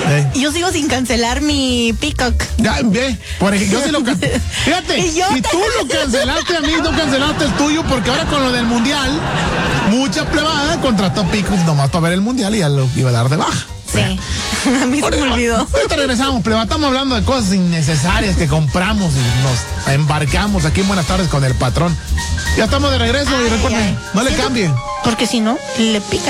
Yo sigo sin cancelar mi Peacock. Ya, ve, por ejemplo, yo sí lo cancelé. Fíjate, y tú lo cancelaste a mí, no cancelaste el tuyo, porque ahora con lo del mundial, mucha plebada contrató Peacock nomás para ver el mundial y ya lo iba a dar de baja. Sí, a mí se me olvidó. Ahorita regresamos, plebada, estamos hablando de cosas innecesarias que compramos y nos embarcamos aquí en Buenas Tardes con el patrón. Ya estamos de regreso y recuerden, no le cambien. Porque si no, le pica.